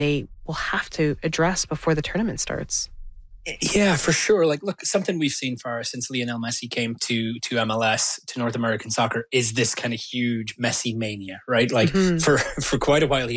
they will have to address before the tournament starts. Yeah, for sure. Like, look, something we've seen since Lionel Messi came to MLS, to North American soccer, is this kind of huge Messi mania, right? Like, Mhm. for quite a while, he